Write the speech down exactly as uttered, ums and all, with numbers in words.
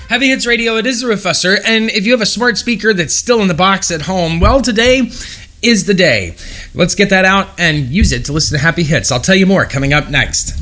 Happy Hits Radio, it is the Professor, and if you have a smart speaker that's still in the box at home, well, today is the day. Let's get that out and use it to listen to Happy Hits. I'll tell you more coming up next.